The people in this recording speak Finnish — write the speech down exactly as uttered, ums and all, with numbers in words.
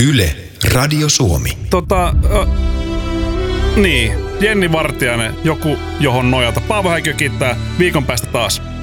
Yle, Radio Suomi. Tota, äh, niin, Jenni Vartiainen, joku johon nojata. Paavo Häikö kiittää viikon päästä taas.